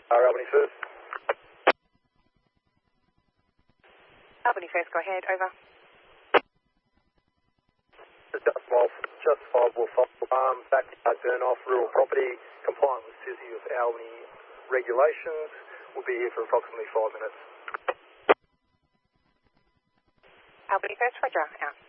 Albany First. Albany First, go ahead, over. Justifiable backyard burn off rural property, compliant with City of Albany regulations. We'll be here for approximately 5 minutes. Albany First, Roger, out.